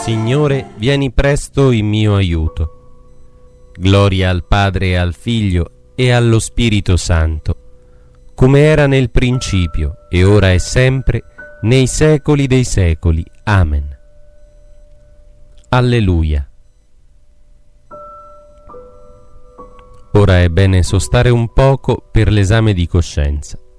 Signore, vieni presto in mio aiuto. Gloria al Padre e al Figlio e allo Spirito Santo, come era nel principio, e ora e sempre, nei secoli dei secoli. Amen. Alleluia. Ora è bene sostare un poco per l'esame di coscienza.